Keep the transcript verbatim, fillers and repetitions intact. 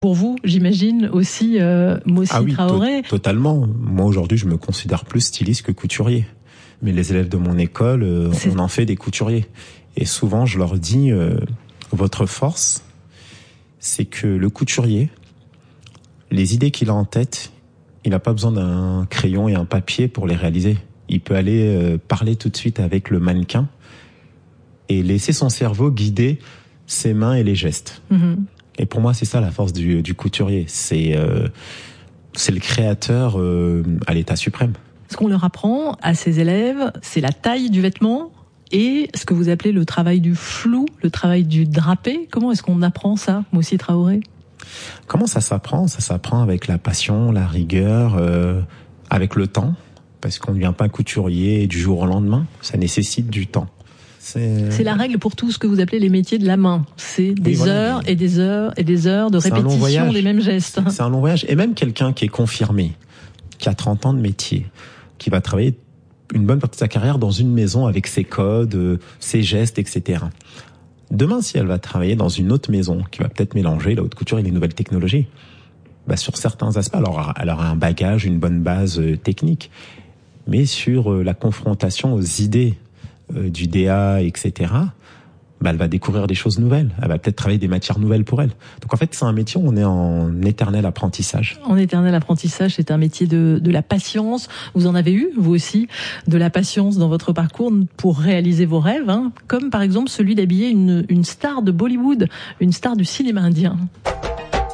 Pour vous, j'imagine aussi, euh, Moussi ah oui, Traoré. To- totalement. Moi, aujourd'hui, je me considère plus styliste que couturier. Mais les élèves de mon école, euh, on en fait des couturiers. Et souvent, je leur dis, euh, votre force, c'est que le couturier, les idées qu'il a en tête, il n'a pas besoin d'un crayon et un papier pour les réaliser. Il peut aller euh, parler tout de suite avec le mannequin et laisser son cerveau guider ses mains et les gestes. Mmh. Et pour moi, c'est ça la force du, du couturier. C'est, euh, c'est le créateur euh, à l'état suprême. Ce qu'on leur apprend à ces élèves, c'est la taille du vêtement et ce que vous appelez le travail du flou, le travail du drapé. Comment est-ce qu'on apprend ça, Moussi Traoré ? Comment ça s'apprend ? Ça s'apprend avec la passion, la rigueur, euh, avec le temps. Parce qu'on ne devient pas couturier du jour au lendemain. Ça nécessite du temps. C'est... c'est la règle pour tout ce que vous appelez les métiers de la main. C'est des oui, voilà, heures et des heures et des heures de c'est répétition des mêmes gestes. C'est, c'est un long voyage. Et même quelqu'un qui est confirmé, qui a trente ans de métier, qui va travailler une bonne partie de sa carrière dans une maison avec ses codes, ses gestes, et cetera. Demain, si elle va travailler dans une autre maison qui va peut-être mélanger la haute couture et les nouvelles technologies, bah sur certains aspects, alors elle aura un bagage, une bonne base technique. Mais sur la confrontation aux idées euh, du D A, et cetera, bah elle va découvrir des choses nouvelles. Elle va peut-être travailler des matières nouvelles pour elle. Donc en fait, c'est un métier où on est en éternel apprentissage. En éternel apprentissage, c'est un métier de, de la patience. Vous en avez eu, vous aussi, de la patience dans votre parcours pour réaliser vos rêves, hein, comme par exemple celui d'habiller une, une star de Bollywood, une star du cinéma indien.